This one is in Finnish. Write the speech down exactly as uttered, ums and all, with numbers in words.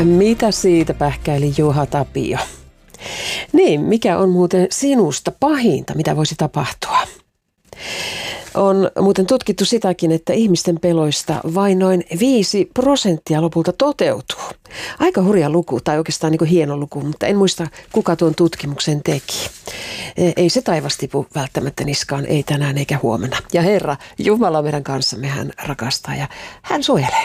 Mitä siitä, pähkäili Juha Tapio. Niin, mikä on muuten sinusta pahinta, mitä voisi tapahtua? On muuten tutkittu sitäkin, että ihmisten peloista vain noin viisi prosenttia lopulta toteutuu. Aika hurja luku, tai oikeastaan niin kuin hieno luku, mutta en muista, kuka tuon tutkimuksen teki. Ei se taivas tipu välttämättä niskaan, ei tänään eikä huomenna. Ja Herra, Jumala meidän kanssamme, hän rakastaa ja hän suojelee.